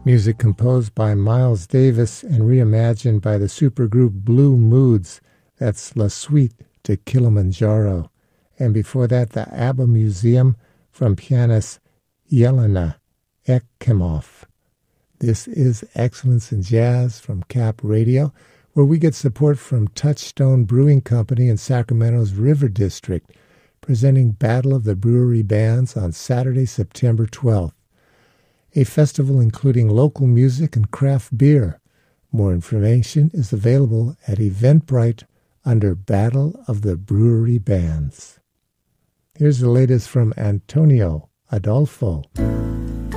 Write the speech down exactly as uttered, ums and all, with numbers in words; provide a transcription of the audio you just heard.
Music composed by Miles Davis and reimagined by the supergroup Blue Moods. That's La Suite to Kilimanjaro. And before that, the ABBA Museum from pianist Yelena Ekimov. This is Excellence in Jazz from Cap Radio, where we get support from Touchstone Brewing Company in Sacramento's River District, presenting Battle of the Brewery Bands on Saturday, September twelfth. A festival including local music and craft beer. More information is available at Eventbrite under Battle of the Brewery Bands. Here's the latest from Antonio Adolfo.